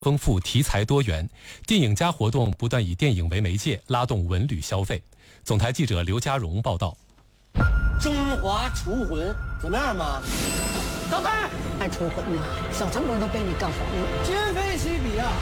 丰富，题材多元，电影家活动不断以电影为媒介拉动文旅消费。总台记者刘家荣报道。 中华厨魂怎么样嘛？ 老板，还厨魂呢？小成本都被你搞黄了， 今非昔比啊！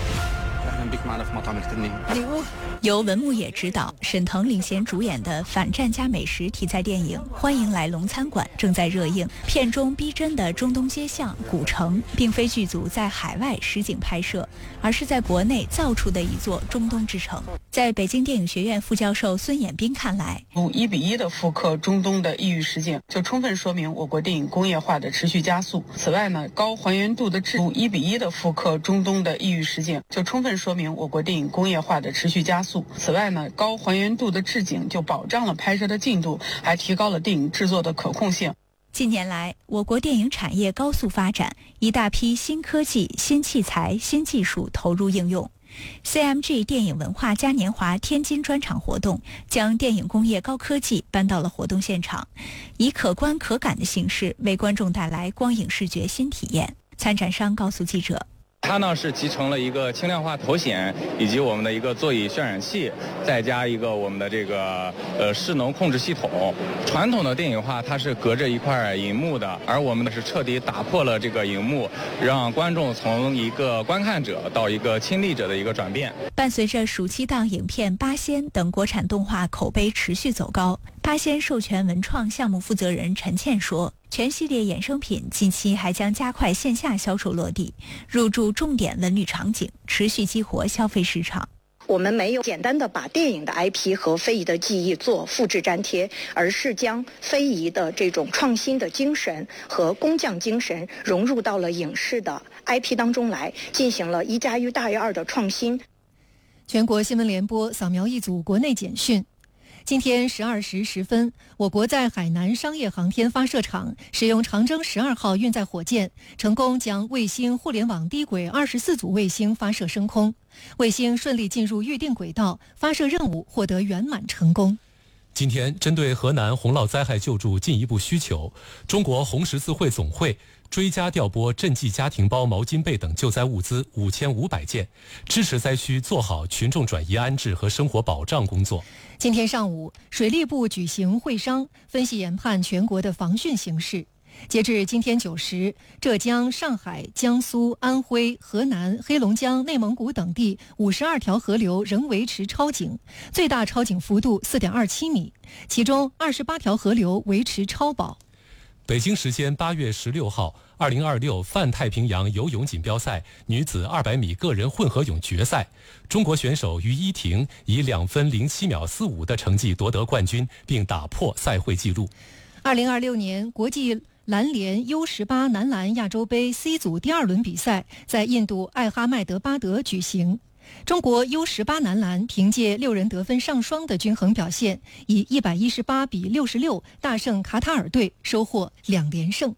礼物由文牧野执导、沈腾领衔主演的反战加美食题材电影《欢迎来龙餐馆》正在热映。片中逼真的中东街巷、古城，并非剧组在海外实景拍摄，而是在国内造出的一座中东之城。在北京电影学院副教授孙衍斌看来 ，1:1的复刻中东的异域实景，就充分说明我国电影工业化的持续加速。此外呢，高还原度的1:1的复刻中东的异域实景，就充分说明我国电影工业化的持续加速。此外呢，高还原度的置景就保障了拍摄的进度，还提高了电影制作的可控性。 近年来，我国电影产业高速发展，一大批新科技、新器材、新技术投入应用。CMG 电影文化嘉年华天津专场活动将电影工业高科技搬到了活动现场，以可观可感的形式为观众带来光影视觉新体验。参展商告诉记者， 它呢是集成了一个轻量化头显，以及我们的一个座椅渲染器，再加一个我们的这个势能控制系统。传统的电影化它是隔着一块银幕的，而我们呢是彻底打破了这个银幕，让观众从一个观看者到一个亲历者的一个转变。 伴随着暑期档影片《八仙》等国产动画口碑持续走高，八仙授权文创项目负责人陈倩说，全系列衍生品近期还将加快线下销售落地，入驻重点文旅场景，持续激活消费市场。 我们没有简单的把电影的 IP 和非遗的技艺做复制粘贴，而是将非遗的这种创新的精神和工匠精神融入到了影视的 IP 当中来，进行了1+1大于2的创新。 全国新闻联播扫描一组国内简讯。今天12时10分，我国在海南商业航天发射场使用长征12号运载火箭，成功将卫星互联网低轨24组卫星发射升空，卫星顺利进入预定轨道，发射任务获得圆满成功。 今天，针对河南洪涝灾害救助进一步需求，中国红十字会总会追加调拨赈济家庭包、毛巾被等救灾物资5500件，支持灾区做好群众转移安置和生活保障工作。 今天上午，水利部举行会商，分析研判全国的防汛形势。截至今天9时，浙江、上海、江苏、安徽、河南、黑龙江、内蒙古等地52条河流仍维持超警，最大超警幅度4.27米，其中28条河流维持超保。 北京时间8月16号，2026泛太平洋游泳锦标赛女子200米个人混合泳决赛，中国选手于依婷以2分07秒45的成绩夺得冠军，并打破赛会纪录。 2026年国际篮联 U18 男篮亚洲杯 C 组第2轮比赛在印度艾哈迈德巴德举行。中国 U18 男篮凭借6人得分上双的均衡表现，以118比66大胜卡塔尔队，收获2连胜。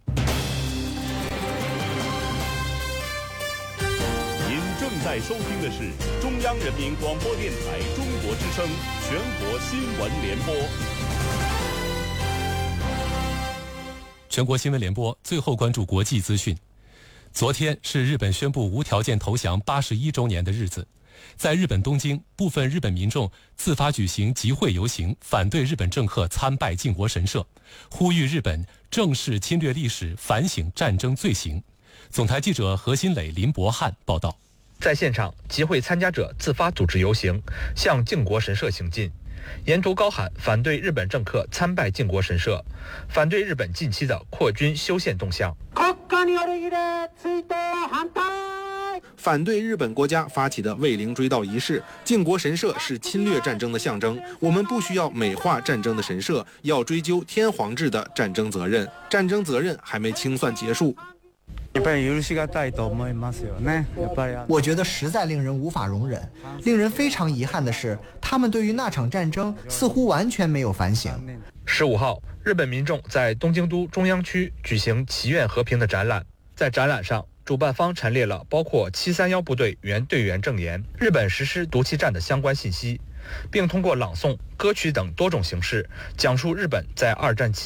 您正在收听的是中央人民广播电台中国之声全国新闻联播。 全国新闻联播，最后关注国际资讯。昨天是日本宣布无条件投降81周年的日子，在日本东京，部分日本民众自发举行集会游行，反对日本政客参拜靖国神社，呼吁日本正视侵略历史，反省战争罪行。总台记者何新磊、林博翰报道。 在现场，集会参加者自发组织游行，向靖国神社行进，沿途高喊反对日本政客参拜靖国神社，反对日本近期的扩军修宪动向， 反对日本国家发起的卫灵追悼仪式。靖国神社是侵略战争的象征，我们不需要美化战争的神社，要追究天皇制的战争责任。战争责任还没清算结束。 我觉得实在令人无法容忍。令人非常遗憾的是，他们对于那场战争似乎完全没有反省。 15号，日本民众在东京都中央区举行祈愿和平的展览，在展览上，主办方陈列了包括731部队原队员证言、日本实施毒气战的相关信息，并通过朗诵、歌曲等多种形式，讲述日本在2战期